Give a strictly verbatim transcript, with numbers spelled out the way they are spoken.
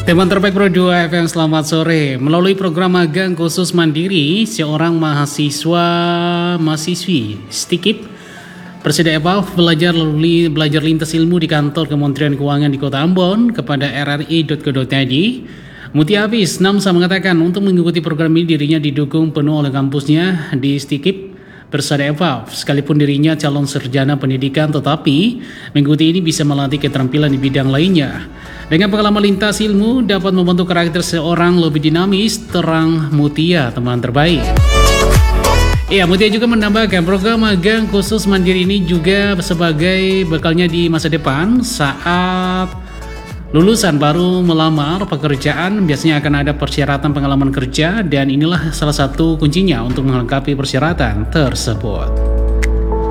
Teman terbaik Pro dua F M, selamat sore. Melalui program magang khusus mandiri, seorang mahasiswa mahasiswi Stikip bersedia belajar lalui belajar lintas ilmu di kantor Kementerian Keuangan di Kota Ambon kepada r r i dot co dot i d. Mutia Hafiz Namsa mengatakan untuk mengikuti program ini dirinya didukung penuh oleh kampusnya di Stikip Persada Evav, sekalipun dirinya calon sarjana pendidikan, tetapi mengikuti ini bisa melatih keterampilan di bidang lainnya. Dengan pengalaman lintas ilmu dapat membentuk karakter seorang lebih dinamis, terang Mutia, teman terbaik. Ya, Mutia juga menambahkan program magang khusus mandiri ini juga sebagai bekalnya di masa depan saat lulusan baru melamar pekerjaan. Biasanya akan ada persyaratan pengalaman kerja dan inilah salah satu kuncinya untuk melengkapi persyaratan tersebut.